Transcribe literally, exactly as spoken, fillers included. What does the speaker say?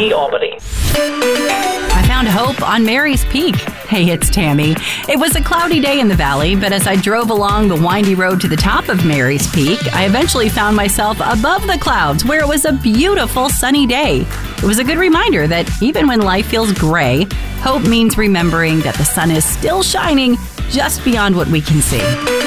T Albany. I found hope on Mary's Peak. Hey, it's Tammy. It was a cloudy day in the valley, but as I drove along the windy road to the top of Mary's Peak, I eventually found myself above the clouds where it was a beautiful sunny day. It was a good reminder that even when life feels gray, hope means remembering that the sun is still shining just beyond what we can see.